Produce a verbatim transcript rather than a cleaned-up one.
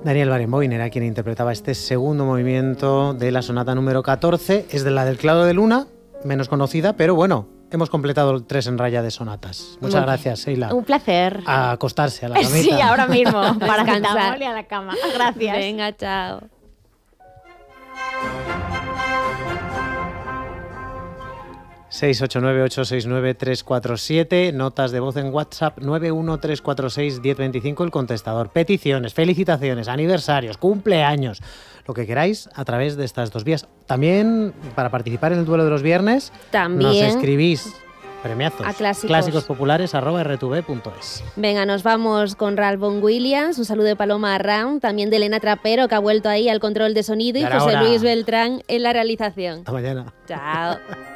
Daniel Barenboim era quien interpretaba este segundo movimiento de la sonata número catorce. Es de la del Claro de Luna, menos conocida, pero bueno, hemos completado tres en raya de sonatas. Muchas Muy gracias, Sheila. Un placer. A acostarse a la camita. Sí, ahora mismo, para Descansar. y a la cama. Gracias. Venga, chao. seis ocho nueve ocho seis nueve tres cuatro siete, notas de voz en WhatsApp nueve uno tres cuatro seis uno cero dos cinco, el contestador, peticiones, felicitaciones, aniversarios, cumpleaños, lo que queráis a través de estas dos vías. También para participar en el duelo de los viernes, También nos escribís premiazos, a clásicos. clásicos populares arroba r t v punto es. Venga, nos vamos con Ralph Vaughan Williams, un saludo de Paloma Arran, también de Elena Trapero, que ha vuelto ahí al control de sonido, y Ya era José hora. Luis Beltrán en la realización. Hasta mañana. Chao.